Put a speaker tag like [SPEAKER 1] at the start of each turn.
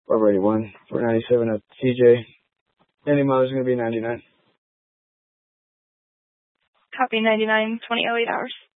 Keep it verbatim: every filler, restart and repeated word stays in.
[SPEAKER 1] Barber eighty-one, four ninety-seven at C J. Any mileage is going to be ninety-nine.
[SPEAKER 2] Copy ninety-nine, twenty oh eight hours.